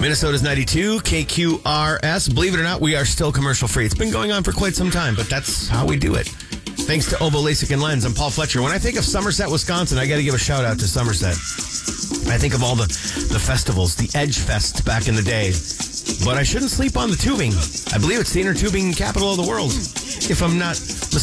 Minnesota's 92, KQRS. Believe it or not, we are still commercial free. It's been going on for quite some time, but that's how we do it. Thanks to Ovo LASIK and Lens. I'm Paul Fletcher. When I think of Somerset, Wisconsin, I got to give a shout out to Somerset. I think of all the festivals, the Edge Fest back in the day. But I shouldn't sleep on the tubing. I believe it's the inner tubing capital of the world, if I'm not mistaken.